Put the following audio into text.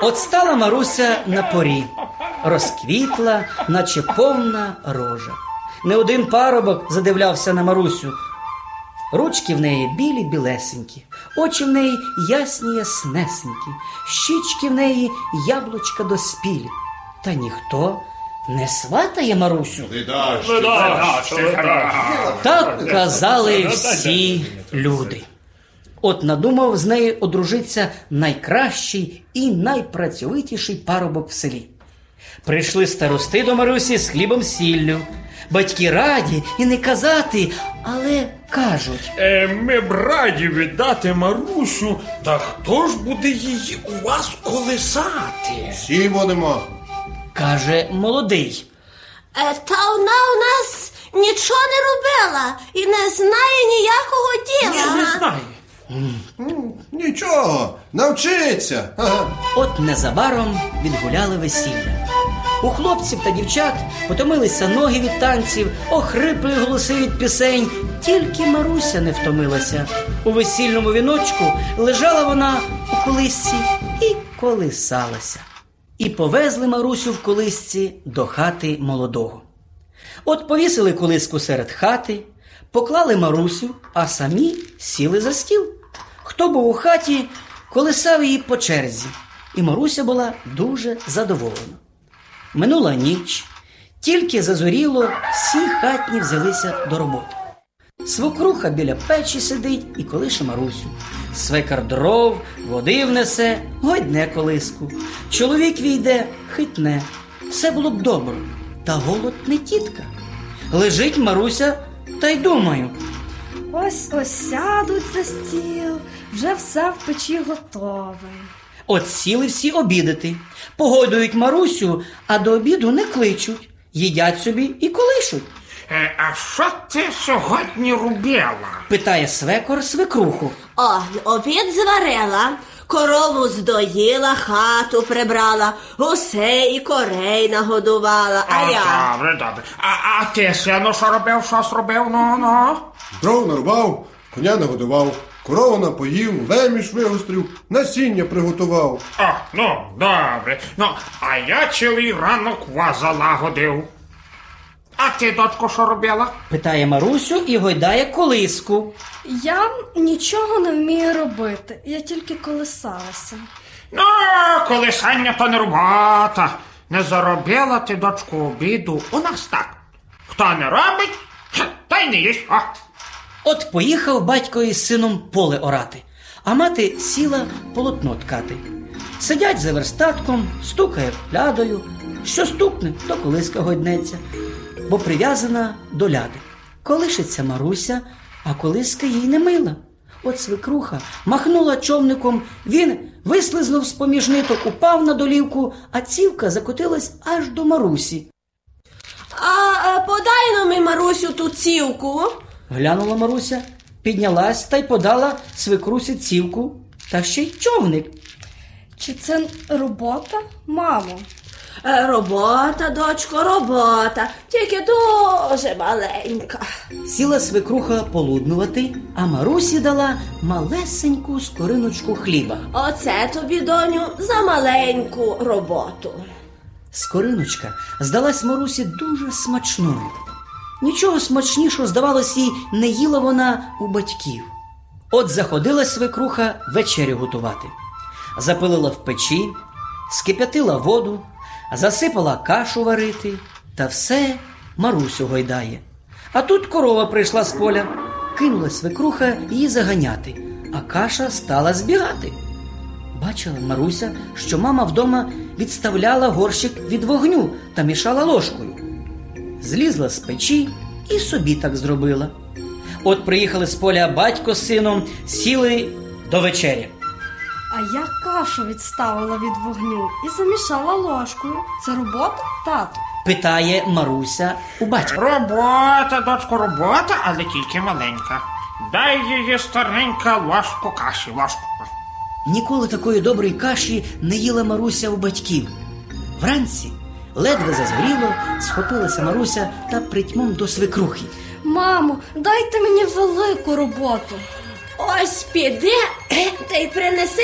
От стала Маруся на порі, розквітла, наче повна рожа. Не один парубок задивлявся на Марусю. Ручки в неї білі-білесенькі, очі в неї ясні-яснесенькі, щічки в неї яблучка доспілі. Та ніхто не сватає Марусю. Так казали всі люди. От надумав з нею одружиться найкращий і найпрацьовитіший парубок в селі. Прийшли старости до Марусі з хлібом-сіллю. Батьки раді і не казати, але кажуть: ми б раді віддати Марусю, та хто ж буде її у вас колисати? Всі будемо. Каже молодий: та вона у нас нічого не робила і не знає ніякого діла. Не знаю. Нічого, навчиться. От незабаром відгуляли весілля. У хлопців та дівчат потомилися ноги від танців, охрипли голоси від пісень. Тільки Маруся не втомилася. У весільному віночку лежала вона у колисці і колисалася. І повезли Марусю в колисці до хати молодого. От повісили колиску серед хати, поклали Марусю, а самі сіли за стіл. Хто був у хаті, колисав її по черзі, і Маруся була дуже задоволена. Минула ніч, тільки зазоріло, всі хатні взялися до роботи. Свекруха біля печі сидить і колише Марусю. Свекар дров, води внесе, гойдне колиску. Чоловік війде, хитне. Все було б добре, та голод не тітка. Лежить Маруся, та й думаю: ось сядуть за стіл, вже все в печі готове. От сіли всі обідати, погодують Марусю, а до обіду не кличуть, їдять собі і колишуть. А що ти сьогодні робила? Питає свекор свекруху. Обід зварила, корову здоїла, хату прибрала, гусей і корей нагодувала, а я... Добре. А ти, сину, що робив, щось робив? Ну? Дров нарубав, коня нагодував, корову напоїв, леміш вигострив, насіння приготував. Добре. А я цілий ранок вас залагодив. А ти, дочко, що робила? Питає Марусю і гойдає колиску. Я нічого не вмію робити, я тільки колисалася. Колисання то не робота. Не заробила ти, дочку, обіду. У нас так. Хто не робить, та й не їсть. От поїхав батько із сином поле орати, а мати сіла полотно ткати. Сидять за верстатком, стукає лядою. Що стукне, то колиска гойднеться, бо прив'язана до ляди. Колишиться Маруся, а колиска їй не мила. От свекруха махнула човником, він вислизнув з-поміж ниток, упав на долівку, а цівка закотилась аж до Марусі. Подай нам і Марусю ту цівку. Глянула Маруся, піднялась та й подала свекрусі цівку, та ще й човник. Чи це робота, мамо? Робота, дочко, робота, тільки дуже маленька. Сіла свекруха полуднувати, а Марусі дала малесеньку скориночку хліба. Оце тобі, доню, за маленьку роботу. Скориночка здалась Марусі дуже смачною. Нічого смачнішого, здавалось, їй не їла вона у батьків. От заходила свекруха вечерю готувати. Запилила в печі, скип'ятила воду, засипала кашу варити, та все Марусю гойдає. А тут корова прийшла з поля, кинула свекруха її заганяти, а каша стала збігати. Бачила Маруся, що мама вдома відставляла горщик від вогню та мішала ложкою. Злізла з печі і собі так зробила. От приїхали з поля батько з сином, сіли до вечері. А я кашу відставила від вогню і замішала ложкою. Це робота, тату? Питає Маруся у батька. Робота, дочко, робота, але тільки маленька. Дай її, старенька, ложку каші, ложку. Ніколи такої доброї каші не їла Маруся у батьків. Вранці ледве зазгоріло, схопилася Маруся та притьмом до свекрухи. Мамо, дайте мені велику роботу. Ось піди та й принеси